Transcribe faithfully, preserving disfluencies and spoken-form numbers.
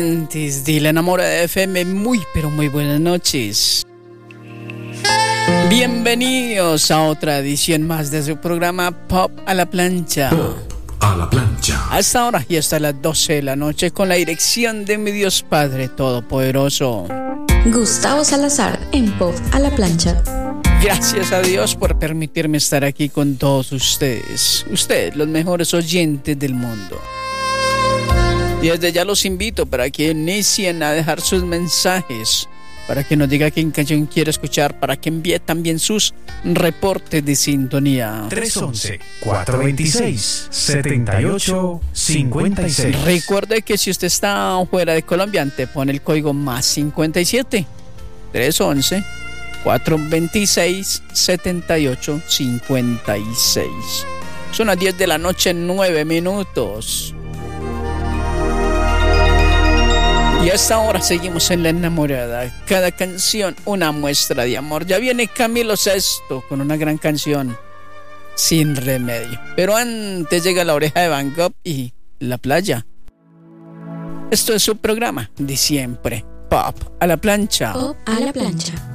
De la Enamorada F M, muy pero muy buenas noches. Bienvenidos a otra edición más de su programa Pop a la Plancha. Pop a la Plancha. Hasta ahora y hasta las doce de la noche con la dirección de mi Dios Padre Todopoderoso, Gustavo Salazar en Pop a la Plancha. Gracias a Dios por permitirme estar aquí con todos ustedes. Ustedes, los mejores oyentes del mundo. Y desde ya los invito para que inicien a dejar sus mensajes, para que nos diga qué canción quiere escuchar, para que envíe también sus reportes de sintonía. tres once, cuatrocientos veintiséis, setenta y ocho cincuenta y seis. Recuerde que si usted está fuera de Colombia, te pone el código más cincuenta y siete, tres once, cuatrocientos veintiséis, setenta y ocho cincuenta y seis. Son las diez de la noche, nueve minutos. Y hasta ahora seguimos en La Enamorada. Cada canción una muestra de amor. Ya viene Camilo Sesto con una gran canción, Sin Remedio. Pero antes llega La Oreja de Van Gogh y La Playa. Esto es su programa de siempre, Pop a la Plancha. Pop a la Plancha.